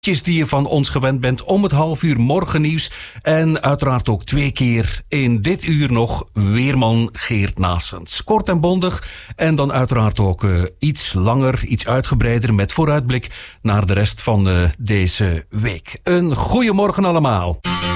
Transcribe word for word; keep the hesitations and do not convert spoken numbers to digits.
die je van ons gewend bent om het half uur morgennieuws. En uiteraard ook twee keer in dit uur nog Weerman Geert Naessens. Kort en bondig en dan uiteraard ook uh, iets langer, iets uitgebreider met vooruitblik naar de rest van uh, deze week. Een goeiemorgen allemaal.